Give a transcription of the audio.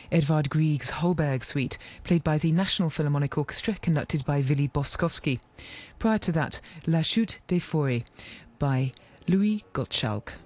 Edvard Grieg's Holberg Suite, played by the National Philharmonic Orchestra, conducted by Willy Boskowski. Prior to that, La Chute des Forêts by Louis Gottschalk.